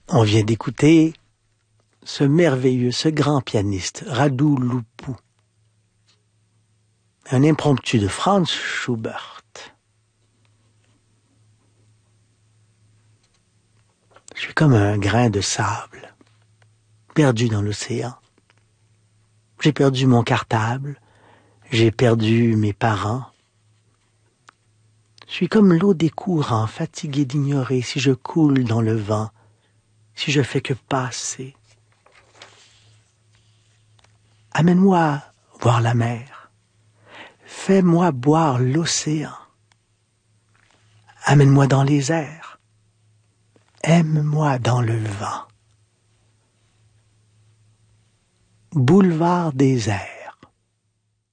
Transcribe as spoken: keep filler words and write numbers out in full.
On vient d'écouter ce merveilleux, ce grand pianiste, Radu Lupu. Un impromptu de Franz Schubert. Je suis comme un grain de sable, perdu dans l'océan. J'ai perdu mon cartable, j'ai perdu mes parents. Je suis comme l'eau des courants, fatigué d'ignorer si je coule dans le vent, si je fais que passer. Amène-moi voir la mer, fais-moi boire l'océan. Amène-moi dans les airs, aime-moi dans le vent. Boulevard des airs.